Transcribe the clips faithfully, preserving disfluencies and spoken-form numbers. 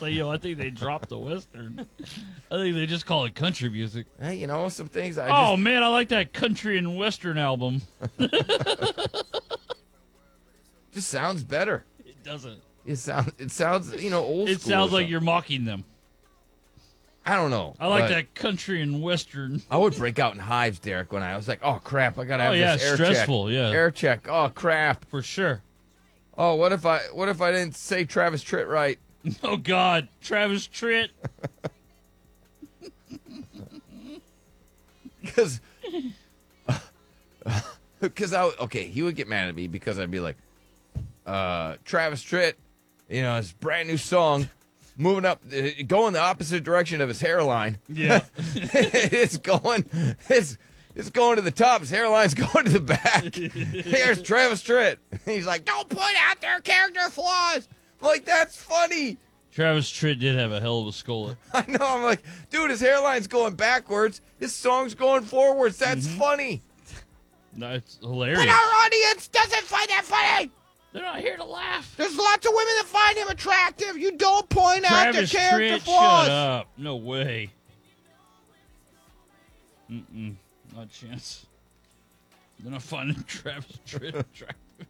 So, you know, I think they dropped the Western. I think they just call it country music. Hey, you know, some things I Oh, just... man, I like that country and Western album. just sounds better. It doesn't. It sounds, it sounds, you know, old It school. sounds or like something. you're mocking them. I don't know. I like but that country and Western. I would break out in hives, Derek, when I was like, oh, crap, I got to have Oh, yeah, this air stressful, check. yeah. Air check. Oh, crap. For sure. Oh, what if I what if I didn't say Travis Tritt right? Oh, God. Travis Tritt. Because, because I okay, he would get mad at me because I'd be like, uh, Travis Tritt, you know, his brand new song, moving up, uh, going the opposite direction of his hairline. Yeah. it's going, it's it's going to the top. His hairline's going to the back. Here's Travis Tritt. He's like, don't point out their character flaws. I'm like, that's funny. Travis Tritt did have a hell of a skull. I know. I'm like, dude, his hairline's going backwards. His song's going forwards. That's Mm-hmm. funny. That's hilarious. But our audience doesn't find that funny. They're not here to laugh. There's lots of women that find him attractive. You don't point out their Travis character Tritt, flaws. shut up. No way. Mm-mm. Not a chance. They're not finding Travis Tritt attractive.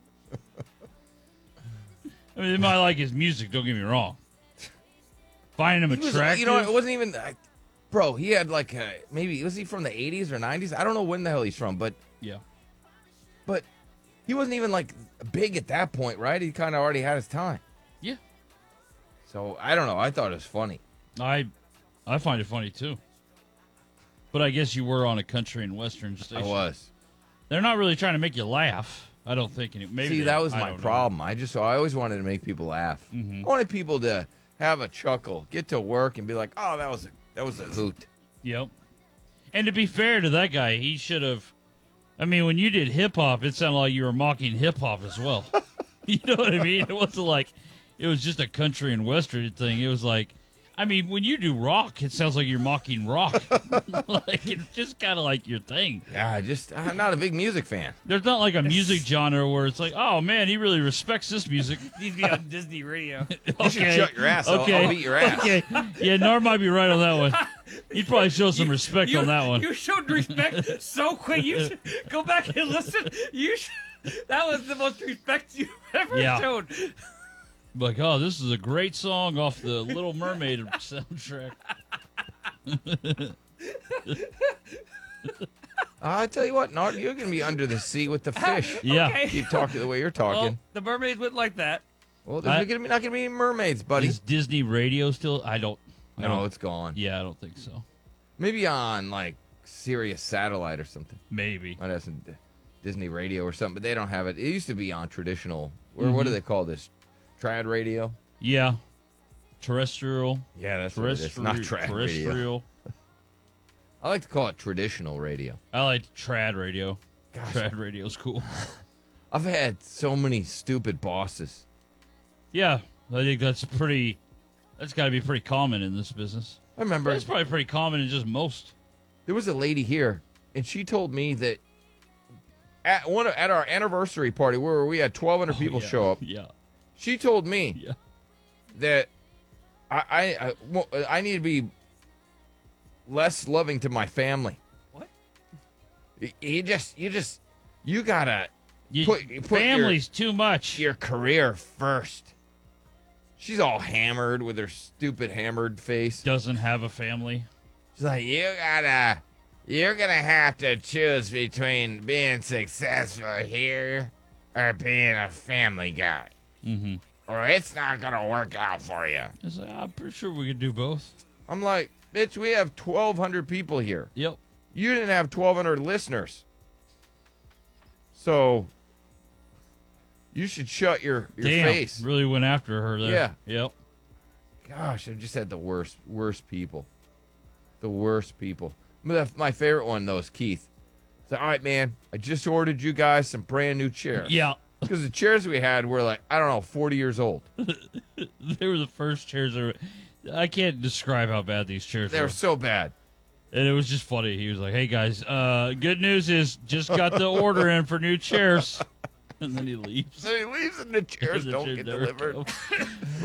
I mean, they might like his music, don't get me wrong. Finding him He was- attractive? you know, it wasn't even, I, bro. He had like a, maybe was he from the eighties or nineties? I don't know when the hell he's from, but Yeah. but he wasn't even like big at that point, right? He kind of already had his time. Yeah. So I don't know. I thought it was funny. I I find it funny, too. But I guess you were on a country and Western station. I was. They're not really trying to make you laugh. I don't think. Any, maybe See, they- that was I my don't know. problem. I just I always wanted to make people laugh. Mhm. I wanted people to have a chuckle, get to work, and be like, "Oh, that was a that was a hoot." Yep. And to be fair to that guy, he should have. I mean, when you did hip hop, it sounded like you were mocking hip hop as well. You know what I mean? It wasn't like it was just a country and Western thing. It was like, I mean, when you do rock, it sounds like you're mocking rock. Like it's just kind of like your thing. Yeah, I just I'm not a big music fan. There's not like a music genre where it's like, oh man, he really respects this music. He'd be on Disney radio. You should shut your ass. I'll- Okay. I'll beat your ass. Okay. Yeah, Norm might be right on that one. You'd probably show some respect you, on that one. You showed respect so quick. You should go back and listen. You should, that was the most respect you ever Yeah. showed. Like, oh, this is a great song off the Little Mermaid soundtrack. I tell you what, Nard, you're gonna be under the sea with the fish. Yeah. Okay. Keep talking the way you're talking. Well, the mermaids went like that. Well, there's I- gonna be, not gonna be any mermaids, buddy. Is Disney Radio still? I don't. I No, don't- it's gone. Yeah, I don't think so. Maybe on like Sirius Satellite or something. Maybe. Might have some D- Disney Radio or something, but they don't have it. It used to be on traditional. Or what do they call this? Trad radio. Yeah. Terrestrial. Yeah, that's what it is. Terrestrial. Not trad radio. terrestrial. I like to call it traditional radio. I like trad radio. Gosh. Trad radio's cool. I've had so many stupid bosses. Yeah, I think that's pretty. That's got to be pretty common in this business. I remember It's probably pretty common in just most. there was a lady here, and she told me that at one of- at our anniversary party where we had twelve hundred people Oh, yeah. show up, Yeah. she told me Yeah. that I, I I well, I need to be less loving to my family. What? Y- You just you just you gotta You, put, you put your- family's too much. your career first. She's all hammered with her stupid hammered face. Doesn't have a family. She's like, you gotta, you're gonna have to choose between being successful here or being a family guy, Mm-hmm. or it's not gonna work out for you. It's like, I'm pretty sure we could do both. I'm like, bitch, we have twelve hundred people here. Yep. You didn't have twelve hundred listeners. So, you should shut your, your Damn. face. Really went after her there. Yeah. Yep. Gosh, I just had the worst, worst people. The worst people. My my favorite one, though, is Keith. So, all right, man, I just ordered you guys some brand new chairs. Yeah. Because the chairs we had were like, I don't know, forty years old. They were the first chairs ever. I can't describe how bad these chairs They were. were so bad. And it was just funny. He was like, hey, guys, uh, good news is just got the order in for new chairs. And then he leaves. So he leaves and the chairs The don't chairs get never delivered. come.